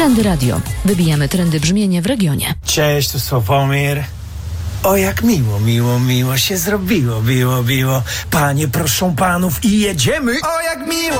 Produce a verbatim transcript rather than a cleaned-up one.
Trendy Radio. Wybijamy trendy brzmienia w regionie. Cześć, tu Sławomir. O, jak miło, miło, miło się zrobiło, biło, biło. Panie, proszę panów i jedziemy. O, jak miło.